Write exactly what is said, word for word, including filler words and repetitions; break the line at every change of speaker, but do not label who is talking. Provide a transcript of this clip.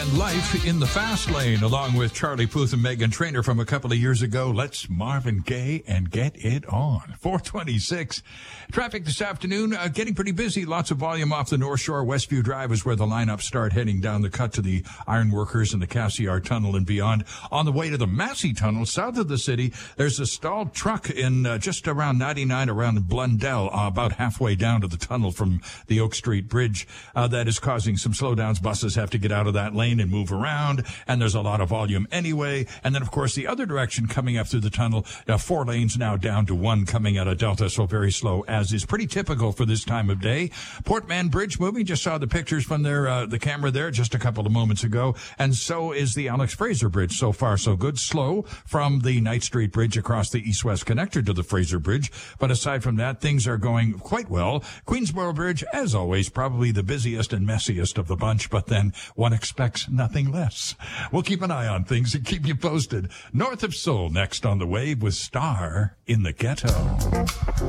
and Life in the Fast Lane, along with Charlie Puth and Megan Trainor from a couple of years ago. Let's Marvin Gaye and get it on. four twenty-six. Traffic this afternoon, uh, getting pretty busy. Lots of volume off the North Shore. Westview Drive is where the lineups start heading down the cut to the Ironworkers and the Cassiar Tunnel and beyond. On the way to the Massey Tunnel, south of the city, there's a stalled truck in uh, just around ninety-nine around Blundell, uh, about halfway down to the tunnel from the Oak Street Bridge. Uh, that is causing some slowdowns. Buses have to get out of that lane and move around, and there's a lot of volume anyway. And then, of course, the other direction coming up through the tunnel, uh, four lanes now down to one coming out of Delta, so very slow, as is pretty typical for this time of day. Portman Bridge moving, just saw the pictures from their, uh, the camera there just a couple of moments ago, and so is the Alex Fraser Bridge. So far, so good. Slow from the Knight Street Bridge across the east-west connector to the Fraser Bridge, but aside from that, things are going quite well. Queensboro Bridge, as always, probably the busiest and messiest of the bunch, but then one expects nothing less. We'll keep an eye on things and keep you posted. North of Seoul next on the wave with Star in the Ghetto.